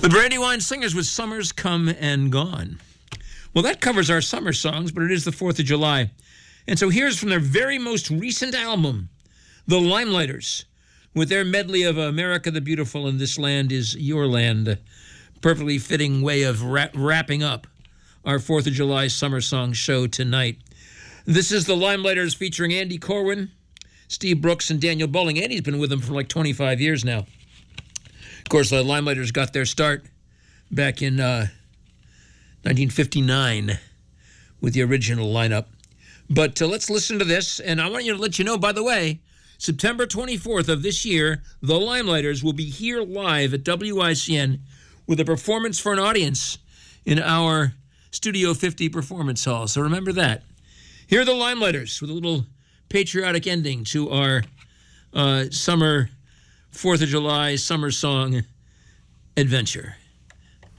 The Brandywine Singers with Summer's Come and Gone. Well, that covers our summer songs, but it is the 4th of July. And so here's from their very most recent album, The Limelighters, with their medley of America the Beautiful and This Land Is Your Land. Perfectly fitting way of wrapping up our 4th of July summer song show tonight. This is The Limelighters featuring Andy Corwin, Steve Brooks, and Daniel Bowling. Andy's been with them for like 25 years now. Of course, the Limelighters got their start back in 1959 with the original lineup. But let's listen to this, and I want to let you know, by the way, September 24th of this year, the Limelighters will be here live at WICN with a performance for an audience in our Studio 50 Performance Hall. So remember that. Here are the Limelighters with a little patriotic ending to our summer 4th of July summer song adventure.